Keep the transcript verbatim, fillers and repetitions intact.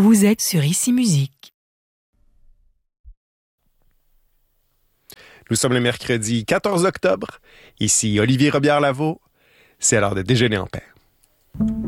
Vous êtes sur Ici Musique. Nous sommes le mercredi quatorze octobre. Ici Olivier Robillard-Lavaux. C'est l'heure de déjeuner en paix.